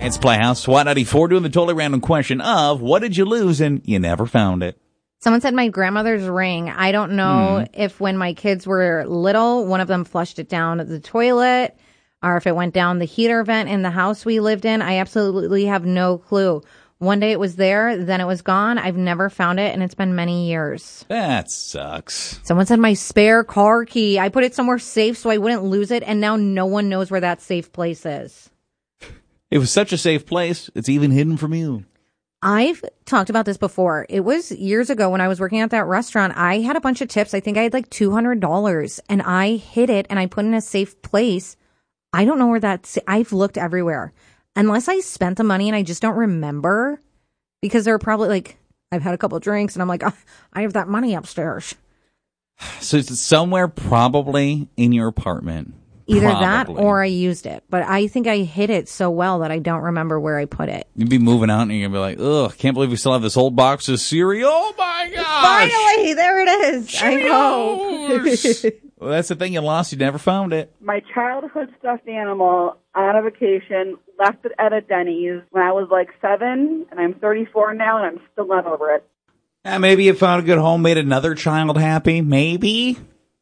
It's Playhouse, SWAT 94, doing the totally random question of, what did you lose and you never found it? Someone said my grandmother's ring. I don't know if when my kids were little, one of them flushed it down the toilet or if it went down the heater vent in the house we lived in. I absolutely have no clue. One day it was there, then it was gone. I've never found it, and it's been many years. That sucks. Someone said my spare car key. I put it somewhere safe so I wouldn't lose it, and now no one knows where that safe place is. It was such a safe place, it's even hidden from you. I've talked about this before. It was years ago when I was working at that restaurant. I had a bunch of tips. I think I had like $200, and I hid it, and I put it in a safe place. I don't know where that's. I've looked everywhere. Unless I spent the money and I just don't remember, because they're probably like, I've had a couple of drinks and I'm like, oh, I have that money upstairs. So it's somewhere probably in your apartment. Either probably. that or I used it. But I think I hid it so well that I don't remember where I put it. You'd be moving out and you're going to be like, ugh, can't believe we still have this old box of cereal. Oh my gosh. Finally, there it is. Cheerios. I know. Well, that's the thing you lost. You never found it. My childhood stuffed animal on a vacation, left it at a Denny's when I was like 7, and I'm 34 now, and I'm still not over it. Maybe you found a good home, made another child happy. Maybe.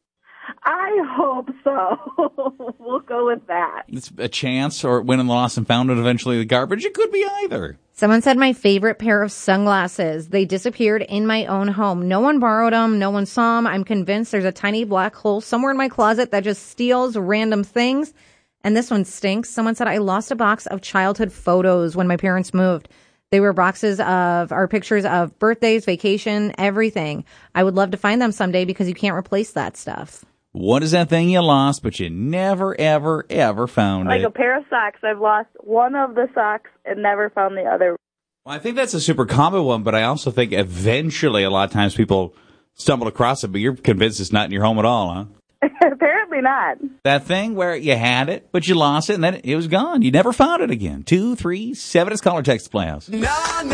I hope so. We'll go with that. It's a chance, or win and lost and found it eventually the garbage. It could be either. Someone said my favorite pair of sunglasses. They disappeared in my own home. No one borrowed them. No one saw them. I'm convinced there's a tiny black hole somewhere in my closet that just steals random things. And this one stinks. Someone said I lost a box of childhood photos when my parents moved. They were boxes of our pictures of birthdays, vacation, everything. I would love to find them someday because you can't replace that stuff. What is that thing you lost, but you never, ever, ever found Like it? a pair of socks. I've lost one of the socks and never found the other. Well, I think that's a super common one, but I also think eventually a lot of times people stumble across it, but you're convinced it's not in your home at all, huh? Apparently not. That thing where you had it, but you lost it, and then it was gone. You never found it again. 237 is caller text Playhouse.